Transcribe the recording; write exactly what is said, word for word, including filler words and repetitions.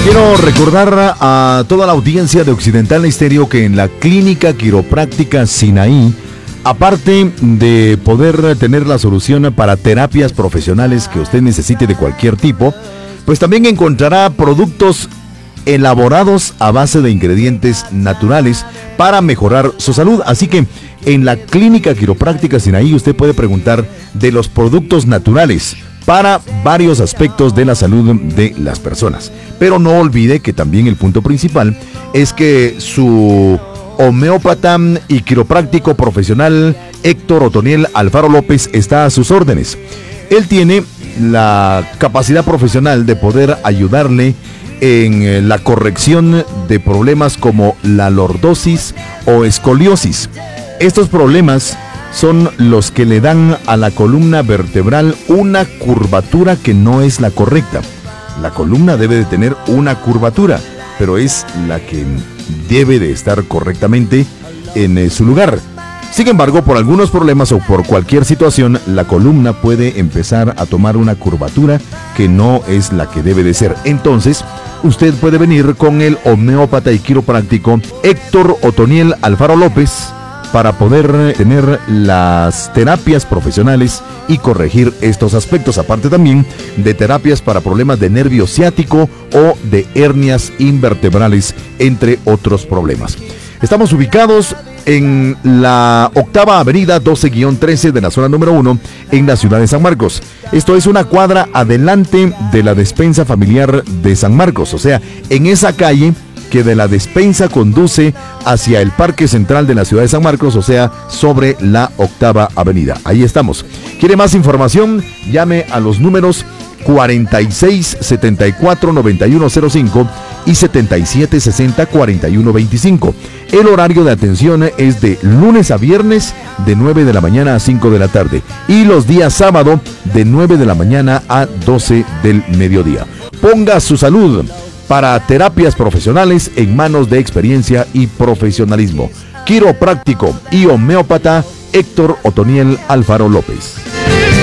Quiero recordar a toda la audiencia de Occidental Estéreo que en la Clínica Quiropráctica Sinaí, aparte de poder tener la solución para terapias profesionales que usted necesite de cualquier tipo, pues también encontrará productos elaborados a base de ingredientes naturales para mejorar su salud. Así que en la Clínica Quiropráctica Sinaí usted puede preguntar de los productos naturales para varios aspectos de la salud de las personas. Pero no olvide que también el punto principal es que su homeópata y quiropráctico profesional Héctor Otoniel Alfaro López está a sus órdenes. Él tiene la capacidad profesional de poder ayudarle en la corrección de problemas como la lordosis o escoliosis. Estos problemas son los que le dan a la columna vertebral una curvatura que no es la correcta. La columna debe de tener una curvatura, pero es la que debe de estar correctamente en su lugar. Sin embargo, por algunos problemas o por cualquier situación, la columna puede empezar a tomar una curvatura que no es la que debe de ser. Entonces, usted puede venir con el homeópata y quiropráctico Héctor Otoniel Alfaro López para poder tener las terapias profesionales y corregir estos aspectos, aparte también de terapias para problemas de nervio ciático o de hernias invertebrales, entre otros problemas. Estamos ubicados en la octava avenida doce guión trece de la zona número uno en la ciudad de San Marcos. Esto es una cuadra adelante de la despensa familiar de San Marcos, o sea, en esa calle que de la despensa conduce hacia el Parque Central de la ciudad de San Marcos, o sea, sobre la octava avenida. Ahí estamos. ¿Quiere más información? Llame a los números cuarenta y seis setenta y cuatro noventa y uno cero cinco y setenta y siete sesenta cuarenta y uno veinticinco. El horario de atención es de lunes a viernes de nueve de la mañana a cinco de la tarde y los días sábado de nueve de la mañana a doce del mediodía. Ponga su salud para terapias profesionales en manos de experiencia y profesionalismo. Quiropráctico y homeópata Héctor Otoniel Alfaro López.